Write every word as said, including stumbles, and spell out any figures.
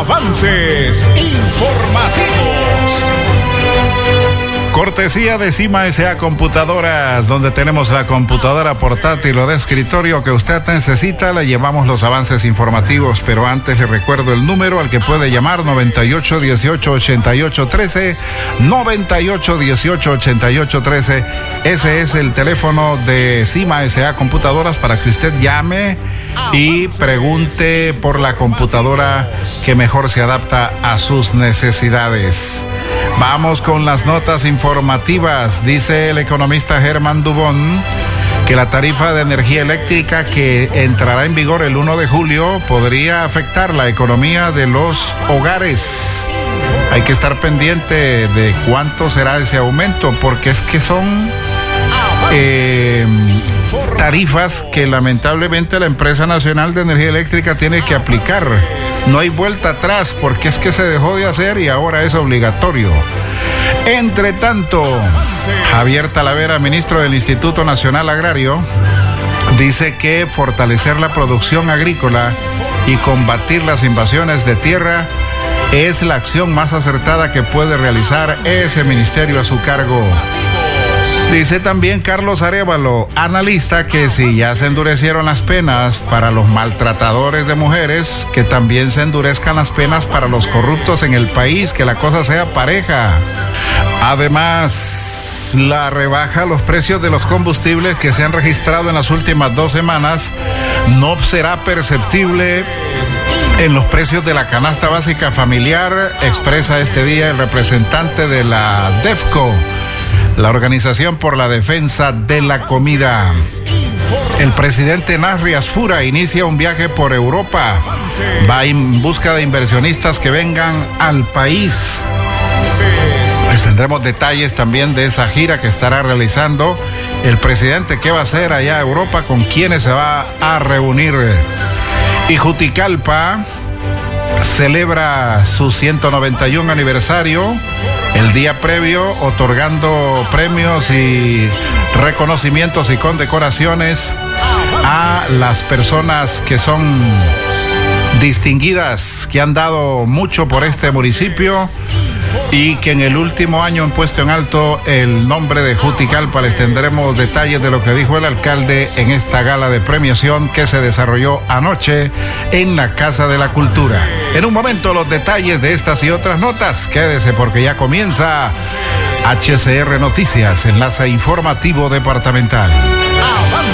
Avances informativos. Cortesía de Cima S A Computadoras, donde tenemos la computadora portátil o de escritorio que usted necesita. Le llevamos los avances informativos, pero antes le recuerdo el número al que puede llamar: noventa y ocho, dieciocho, ochenta y ocho, trece, noventa y ocho, dieciocho, ochenta y ocho, trece. Ese es el teléfono de Cima S A Computadoras para que usted llame y pregunte por la computadora que mejor se adapta a sus necesidades. Vamos con las notas informativas. Dice el economista Germán Dubón que la tarifa de energía eléctrica que entrará en vigor el primero de julio podría afectar la economía de los hogares. Hay que estar pendiente de cuánto será ese aumento, porque es que son eh, tarifas que lamentablemente la empresa nacional de energía eléctrica tiene que aplicar. No hay vuelta atrás, porque es que se dejó de hacer y ahora es obligatorio. Entre tanto, Javier Talavera, ministro del Instituto Nacional Agrario, dice que fortalecer la producción agrícola y combatir las invasiones de tierra es la acción más acertada que puede realizar ese ministerio a su cargo. Dice también Carlos Arévalo, analista, que si ya se endurecieron las penas para los maltratadores de mujeres, que también se endurezcan las penas para los corruptos en el país, que la cosa sea pareja. Además, la rebaja a los precios de los combustibles que se han registrado en las últimas dos semanas no será perceptible en los precios de la canasta básica familiar, expresa este día el representante de la DEFCO, la Organización por la Defensa de la Comida. El presidente Nasri Asfura inicia un viaje por Europa. Va en busca de inversionistas que vengan al país. Les tendremos detalles también de esa gira que estará realizando el presidente. ¿Qué va a hacer allá a Europa? ¿Con quiénes se va a reunir? Y Juticalpa celebra su ciento noventa y uno aniversario el día previo, otorgando premios y reconocimientos y condecoraciones a las personas que son distinguidas, que han dado mucho por este municipio y que en el último año han puesto en alto el nombre de Juticalpa. Les tendremos detalles de lo que dijo el alcalde en esta gala de premiación que se desarrolló anoche en la Casa de la Cultura. En un momento los detalles de estas y otras notas. Quédese porque ya comienza H C R Noticias, enlace informativo departamental.